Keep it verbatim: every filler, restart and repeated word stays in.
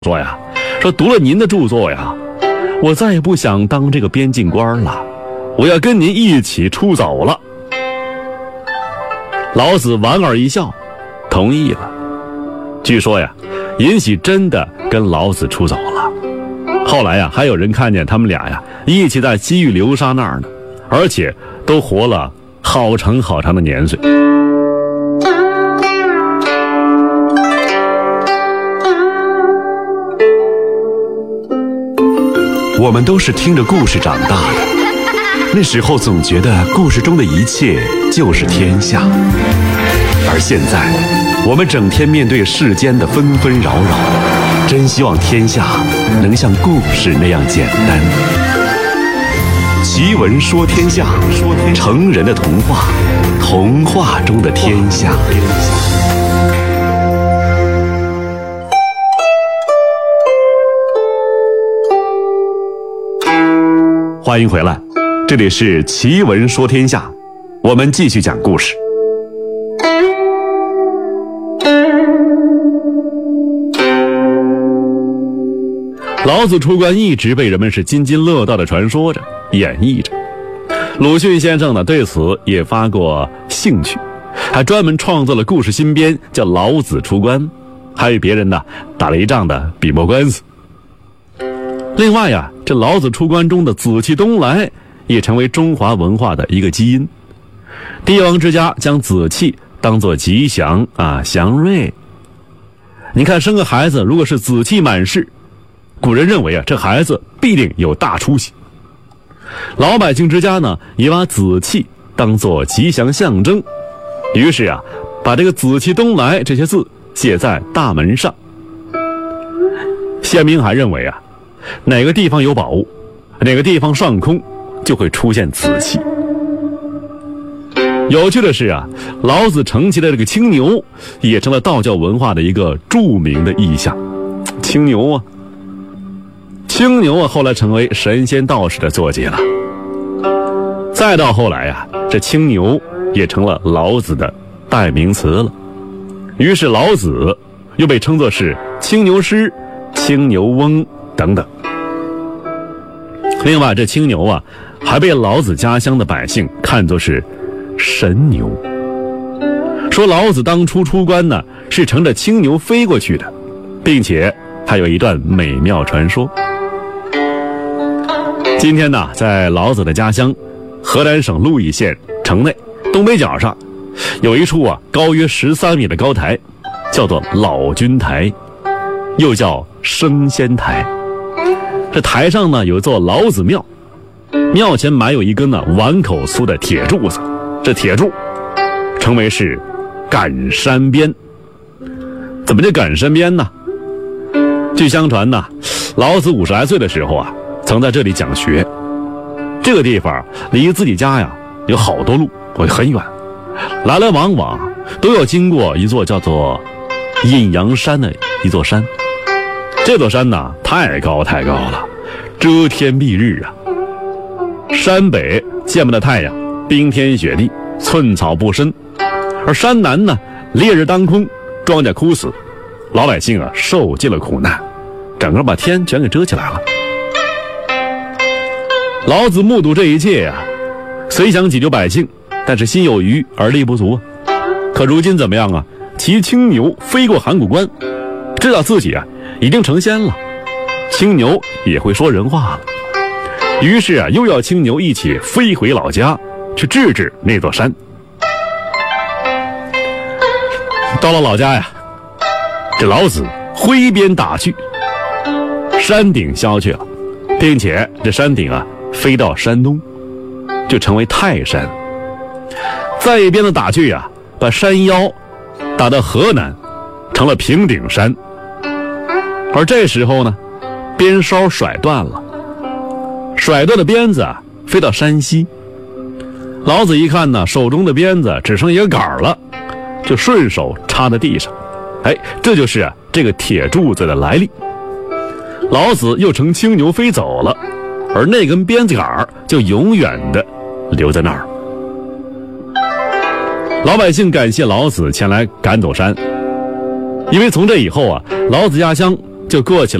说呀，说读了您的著作呀，我再也不想当这个边境官了，我要跟您一起出走了。老子莞尔一笑，同意了。据说呀，尹喜真的跟老子出走了。后来呀，还有人看见他们俩呀一起在西域流沙那儿呢，而且都活了好长好长的年岁。 我们都是听着故事长大的，那时候总觉得故事中的一切就是天下，而现在我们整天面对世间的纷纷扰扰，真希望天下能像故事那样简单。奇闻说天下，成人的童话，童话中的天下。欢迎回来，这里是奇闻说天下，我们继续讲故事。 老子出关一直被人们是津津乐道的传说着，演绎着。鲁迅先生呢对此也发过兴趣，还专门创作了故事新编，叫《老子出关》，还与别人呢打了一仗的笔墨官司。另外呀，这老子出关中的紫气东来也成为中华文化的一个基因。帝王之家将紫气当作吉祥啊，祥瑞。你看生个孩子如果是紫气满室，古人认为啊，这孩子必定有大出息。老百姓之家呢，也把紫气当作吉祥象征，于是啊，把这个紫气东来这些字写在大门上。县民还认为啊，哪个地方有宝物，哪个地方上空就会出现紫气。有趣的是啊，老子乘骑的这个青牛也成了道教文化的一个著名的意象。青牛啊，青牛啊，后来成为神仙道士的坐骑了。再到后来啊，这青牛也成了老子的代名词了。于是老子又被称作是青牛师、青牛翁等等。另外这青牛啊，还被老子家乡的百姓看作是神牛，说老子当初出关呢是乘着青牛飞过去的，并且还有一段美妙传说。今天呢，在老子的家乡河南省鹿邑县城内东北角上有一处啊高约十三米的高台，叫做老君台，又叫升仙台。这台上呢有一座老子庙，庙前埋有一根呢碗口粗的铁柱子，这铁柱称为是赶山鞭。怎么叫赶山鞭呢？据相传呢，老子五十来岁的时候啊，曾在这里讲学。这个地方离自己家呀有好多路，很远，来来往往都要经过一座叫做阴阳山的一座山。这座山呢太高太高了，遮天蔽日啊。山北见不得太阳，冰天雪地，寸草不生；而山南呢，烈日当空，庄稼枯死，老百姓啊受尽了苦难，整个把天全给遮起来了。老子目睹这一切呀、啊，虽想解救百姓，但是心有余而力不足啊。可如今怎么样啊？骑青牛飞过函谷关，知道自己啊已经成仙了，青牛也会说人话了。于是啊，又要青牛一起飞回老家，去治治那座山。到了老家呀，这老子挥鞭打去，山顶消去了，并且这山顶啊飞到山东，就成为泰山。再一鞭子打去啊，把山腰打到河南，成了平顶山。而这时候呢，鞭梢甩断了，甩断的鞭子啊飞到山西。老子一看呢，手中的鞭子只剩一个杆了，就顺手插在地上。哎，这就是啊这个铁柱子的来历。老子又乘青牛飞走了，而那根鞭子杆就永远的留在那儿。老百姓感谢老子前来赶走山，因为从这以后啊，老子家乡就过去了。